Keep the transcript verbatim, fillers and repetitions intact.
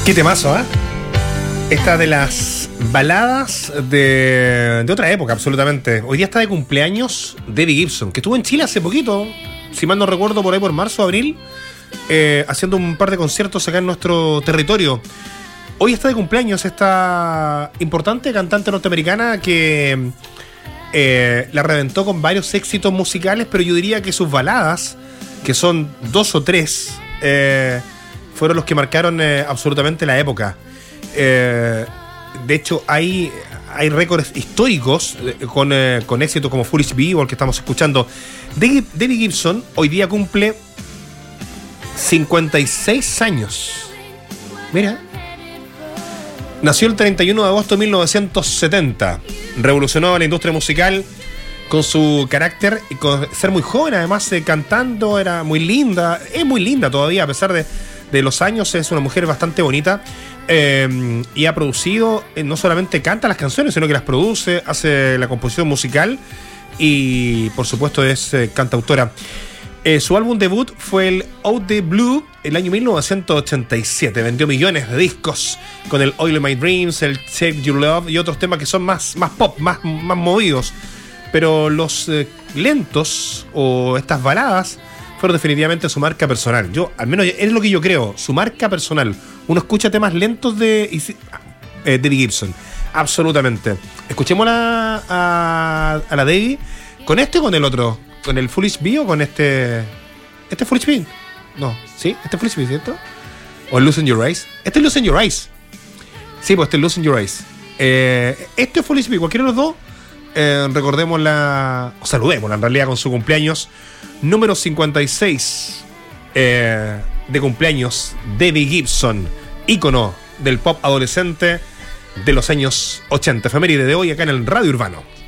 Qué temazo, ¿eh? Esta de las baladas de, de otra época, absolutamente. Hoy día está de cumpleaños Debbie Gibson, que estuvo en Chile hace poquito, si mal no recuerdo, por ahí por marzo, abril, eh, haciendo un par de conciertos acá en nuestro territorio. Hoy está de cumpleaños esta importante cantante norteamericana que eh, la reventó con varios éxitos musicales, pero yo diría que sus baladas, que son dos o tres, eh, fueron los que marcaron eh, absolutamente la época. Eh, de hecho, hay, hay récords históricos eh, con, eh, con éxitos como Foolish Bee o el que estamos escuchando. Debbie, Debbie Gibson hoy día cumple cincuenta y seis años. Mira. Nació el treinta y uno de agosto de mil novecientos setenta. Revolucionó la industria musical con su carácter y con ser muy joven, además eh, cantando, era muy linda. Es muy linda todavía, a pesar de, de los años, es una mujer bastante bonita. Eh, y ha producido, eh, no solamente canta las canciones, sino que las produce, hace la composición musical y, por supuesto, es eh, cantautora. Eh, su álbum debut fue el Out the Blue el año mil novecientos ochenta y siete. Vendió millones de discos con el Oil of My Dreams, el Save Your Love y otros temas que son más, más pop, más, más movidos. Pero los eh, lentos o estas baladas fueron definitivamente su marca personal. Yo, al menos es lo que yo creo, su marca personal. Uno escucha temas lentos de eh, Debbie Gibson, absolutamente. Escuchemos a, a, a la Debbie con este o con el otro, con el Foolish Bee o con este. ¿Este es Foolish Bee? No, ¿sí? ¿Este es Foolish Bee, cierto? ¿O el Lose in Your Eyes? Este es Lose in Your Eyes. Sí, pues este es Lose in Your Eyes. Eh, este es Foolish Bee, cualquiera de los dos. Eh, recordémosla, o saludémosla en realidad con su cumpleaños número cincuenta y seis eh, de cumpleaños. Debbie Gibson, ícono del pop adolescente de los años ochenta. Efeméride de hoy acá en el Radio Urbano.